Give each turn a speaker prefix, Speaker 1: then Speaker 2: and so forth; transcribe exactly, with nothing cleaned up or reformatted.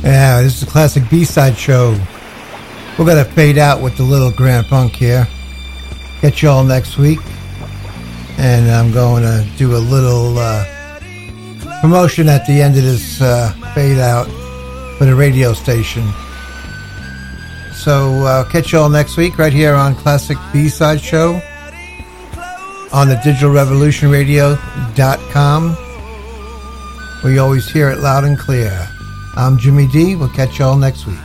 Speaker 1: Yeah, this is a classic B-side show. We're going to fade out with the little Grand Funk here. Catch y'all next week. And I'm going to do a little uh, promotion at the end of this uh, fade out for the radio station. So uh, catch y'all next week right here on Classic B-Side Show on the digital revolution radio dot com. We always hear it loud and clear. I'm Jimmy D. We'll catch y'all next week.